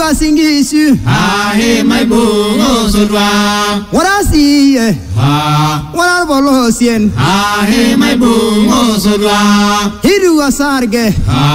Iwa singishu. Ahe mai bungo sodwa. Warasi. Ha. Warar bolosien. Ahe mai bungo sodwa. Hiru asarge.